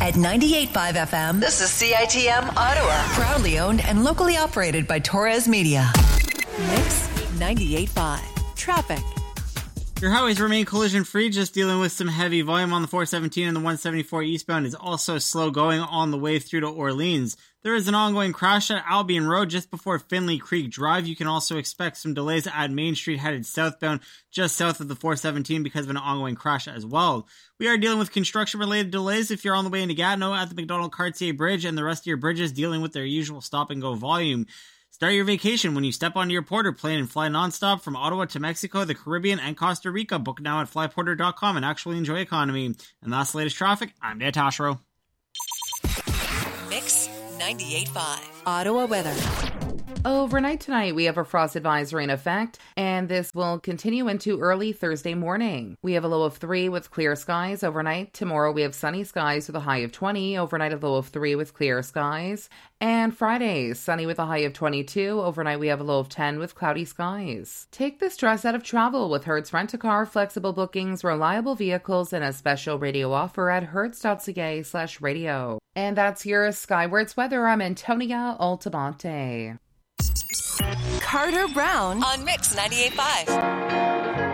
At 98.5 FM, this is CITM Ottawa. Proudly owned and locally operated by Torres Media. Mix 98.5. Traffic. Your highways remain collision-free, just dealing with some heavy volume on the 417 and the 174 eastbound is also slow going on the way through to Orleans. There is an ongoing crash at Albion Road just before Finley Creek Drive. You can also expect some delays at Main Street headed southbound just south of the 417 because of an ongoing crash as well. We are dealing with construction-related delays if you're on the way into Gatineau at the Macdonald-Cartier Bridge and the rest of your bridges dealing with their usual stop-and-go volume. Start your vacation when you step onto your Porter plane and fly nonstop from Ottawa to Mexico, the Caribbean, and Costa Rica. Book now at flyporter.com and actually enjoy economy. And that's the latest traffic. I'm Dan Tashro. Mix 98.5. Ottawa weather. Overnight tonight, we have a frost advisory in effect, and this will continue into early Thursday morning. We have a low of 3 with clear skies overnight. Tomorrow, we have sunny skies with a high of 20. Overnight, a low of 3 with clear skies. And Friday, sunny with a high of 22. Overnight, we have a low of 10 with cloudy skies. Take the stress out of travel with Hertz Rent-A-Car, flexible bookings, reliable vehicles, and a special radio offer at hertz.ca/radio. And that's your Skywards weather. I'm Antonia Altamonte. Carter Brown on Mix 98.5.